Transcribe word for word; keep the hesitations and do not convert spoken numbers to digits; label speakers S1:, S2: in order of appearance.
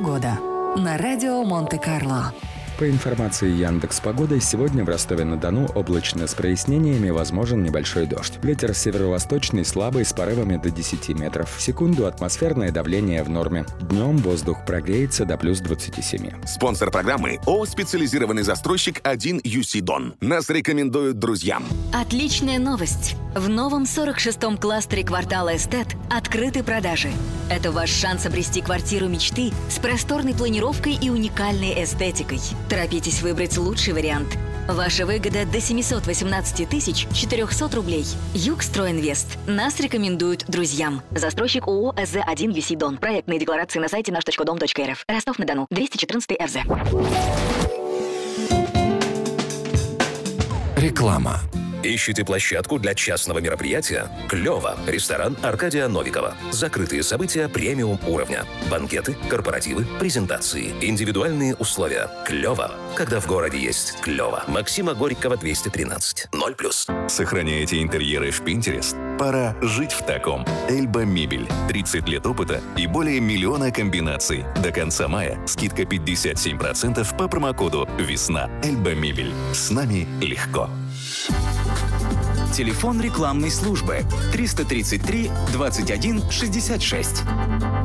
S1: Погода на радио Монте-Карло.
S2: По информации Яндекс.Погоды, сегодня в Ростове-на-Дону облачно с прояснениями, возможен небольшой дождь. Ветер северо-восточный слабый с порывами до десяти метров в секунду, атмосферное давление в норме. Днем воздух прогреется до плюс двадцати семи.
S3: Спонсор программы ООО «Специализированный застройщик один ю си Дон». Нас рекомендуют друзьям.
S4: Отличная новость! В новом сорок шестом кластере квартала Эстет открыты продажи. Это ваш шанс обрести квартиру мечты с просторной планировкой и уникальной эстетикой. Торопитесь выбрать лучший вариант. Ваша выгода до семьсот восемнадцать тысяч четыреста рублей. Югстройинвест. Нас рекомендуют друзьям. Застройщик ООО «эс зэ один ю си Дон». Проектные декларации на сайте наш точка дом точка эр эф. Ростов-на-Дону. двести четырнадцатый эр зэ.
S5: Реклама. Ищете площадку для частного мероприятия? Клево! Ресторан Аркадия Новикова. Закрытые события премиум уровня. Банкеты, корпоративы, презентации. Индивидуальные условия. Клево! Когда в городе есть клево. Максима Горького, двести тринадцать. ноль плюс.
S6: Сохраняете интерьеры в Pinterest? Пора жить в таком. Эльба Мебель. тридцать лет опыта и более миллиона комбинаций. До конца мая скидка пятьдесят семь процентов по промокоду «Весна». Эльба Мебель. С нами легко.
S7: Телефон рекламной службы триста тридцать три двадцать один шестьдесят шесть.